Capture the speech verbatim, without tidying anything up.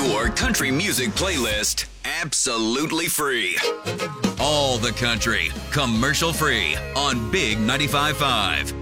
Your country music playlist, absolutely free. All the country, commercial free on Big ninety-five point five.